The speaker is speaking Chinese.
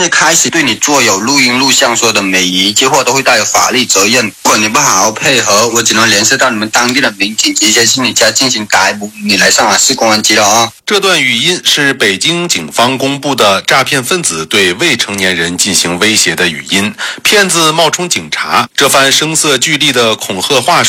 日开始对你做有录音录像所有的每一句话都会带有法律责任。如果你不好好配合，我只能联系到你们当地的民警，直接去你家进行逮捕，你来上海市公安局了啊。 这段语音是北京警方公布的诈骗分子对未成年人进行威胁的语音，骗子冒充警察，这番声色俱厉的恐吓话术